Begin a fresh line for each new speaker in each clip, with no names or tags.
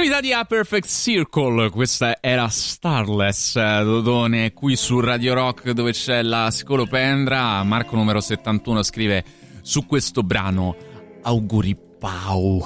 Novità di A Perfect Circle, questa era Starless, Dodone, qui su Radio Rock dove c'è la scolopendra. Marco numero 71 scrive su questo brano: auguri Pau.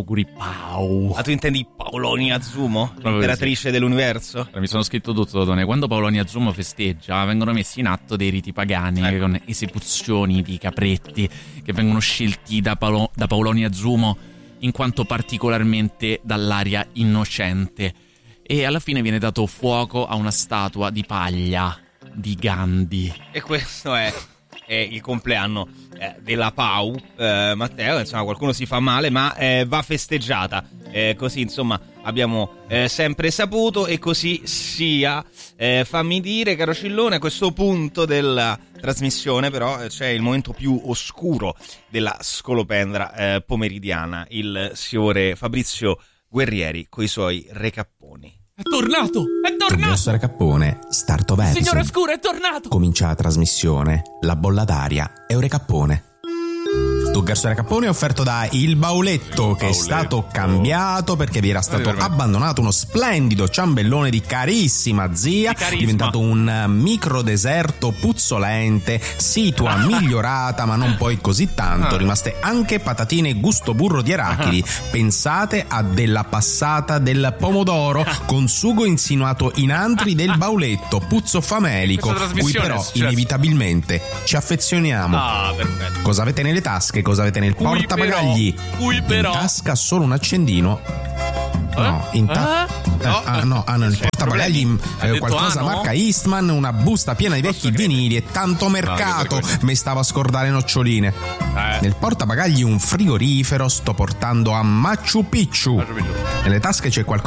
Ma tu intendi Paoloni Azumo, l'imperatrice dell'universo?
Mi sono scritto tutto, Dodone. Quando Paoloni Azumo festeggia vengono messi in atto dei riti pagani, con esecuzioni di capretti che vengono scelti da Paoloni Azumo in quanto particolarmente dall'aria innocente, e alla fine viene dato fuoco a una statua di paglia di Gandhi.
E questo è il compleanno della Pau, Matteo. Insomma, qualcuno si fa male, ma va festeggiata, così insomma abbiamo sempre saputo, e così sia. Fammi dire, caro Cillone, a questo punto della trasmissione però c'è il momento più oscuro della scolopendra pomeridiana, il signore Fabrizio Guerrieri coi suoi recapponi.
È tornato!
Tobias Recappone, Starto Verso.
Signore Oscuro, è tornato!
Comincia la trasmissione La bolla d'aria è Recappone. Garso Recappone è offerto da Il Bauletto, che è stato cambiato perché vi era stato abbandonato uno splendido ciambellone di carissima zia, diventato un micro deserto puzzolente, situa migliorata ma non poi così tanto, rimaste anche patatine gusto burro di arachidi, pensate a della passata del pomodoro con sugo insinuato in antri del Bauletto, puzzo famelico, cui però inevitabilmente ci affezioniamo.
Perfetto.
Cosa avete nelle tasche? Cosa avete nel portabagagli? In tasca solo un accendino. No, nel portabagagli qualcosa marca Eastman, una busta piena di vecchi vinili e tanto mercato. Mi stavo a scordare noccioline. Nel portabagagli un frigorifero, sto portando a Machu Picchu. Nelle tasche c'è qualcosa